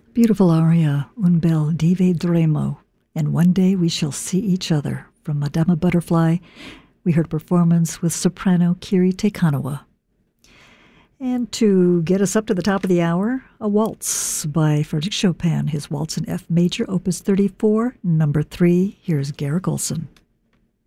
Beautiful aria, Un bel di vedremo, and One Day We Shall See Each Other, from Madama Butterfly. We heard a performance with soprano Kiri Tekanawa. And to get us up to the top of the hour, a waltz by Frederic Chopin, his Waltz in F major, opus 34, number 3. Here's Garrick Olson.